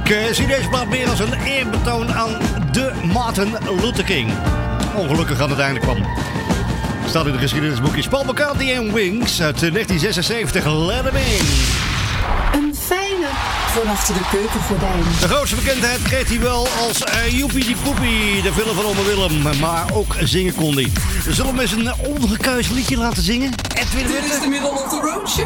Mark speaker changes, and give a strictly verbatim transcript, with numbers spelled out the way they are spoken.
Speaker 1: Ik uh, zie deze plaat meer als een eerbetoon aan de Martin Luther King. Ongelukkig aan het einde kwam. Staat in de geschiedenisboekjes Paul McCartney en Wings uit negentien zesenzeventig. Let him in.
Speaker 2: Een fijne van achter de keukengordijn.
Speaker 1: De grootste bekendheid kreeg hij wel als uh, Joepie die Poepie, de film van Ome Willem. Maar ook zingen kon hij. Zullen we hem eens een ongekuist liedje laten zingen? Edwin
Speaker 3: Dit is de middle of the road show.